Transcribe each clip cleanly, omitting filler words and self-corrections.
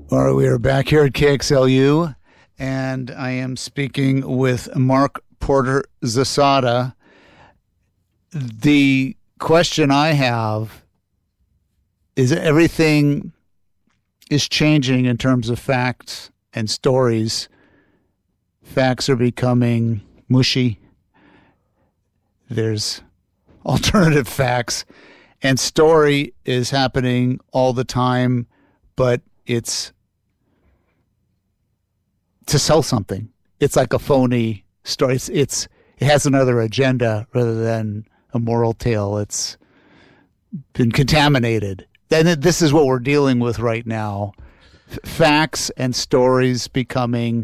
Well, we are back here at KXLU, and I am speaking with Mark Porter Zasada. The question I have is, everything is changing in terms of facts and stories. Facts are becoming mushy. There's alternative facts, and story is happening all the time, but it's to sell something. It's like a phony story. It has another agenda rather than a moral tale. It's been contaminated. And this is what we're dealing with right now. Facts and stories becoming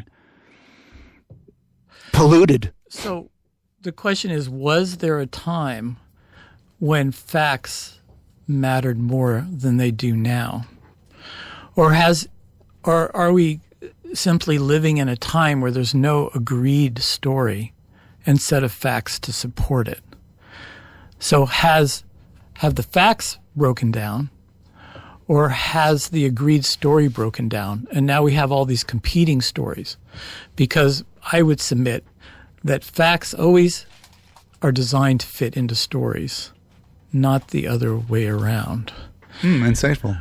polluted. So the question is, was there a time when facts mattered more than they do now? Or are we simply living in a time where there's no agreed story and set of facts to support it? So have the facts broken down, or has the agreed story broken down? And now we have all these competing stories, because I would submit that facts always are designed to fit into stories, not the other way around. Insightful.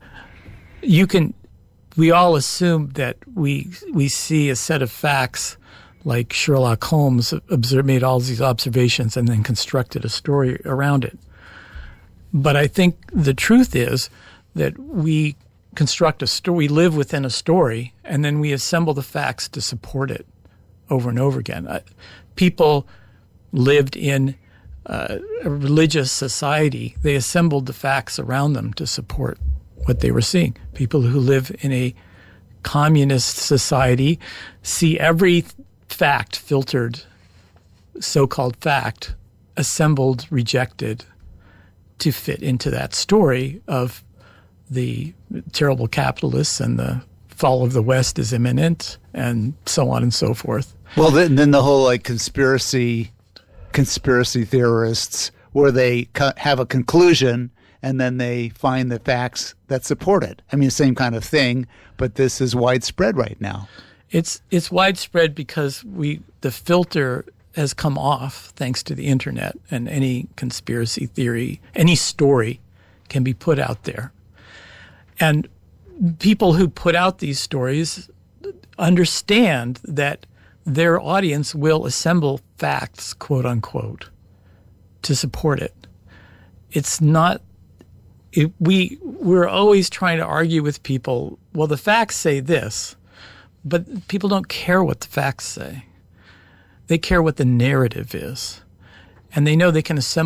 We all assume that we see a set of facts like Sherlock Holmes made all these observations and then constructed a story around it. But I think the truth is that we construct a story, we live within a story, and then we assemble the facts to support it over and over again. People lived in a religious society. They assembled the facts around them to support what they were seeing. People who live in a communist society see every fact filtered, so-called fact, assembled, rejected to fit into that story of the terrible capitalists and the fall of the West is imminent and so on and so forth. Well, then the whole conspiracy theorists, where they have a conclusion and then they find the facts that support it. I mean, the same kind of thing, but this is widespread right now. It's widespread because the filter has come off thanks to the internet, and any conspiracy theory, any story can be put out there. And people who put out these stories understand that their audience will assemble facts, quote unquote, to support it. It's not. We're always trying to argue with people, well, the facts say this, but people don't care what the facts say. They care what the narrative is. And they know they can assemble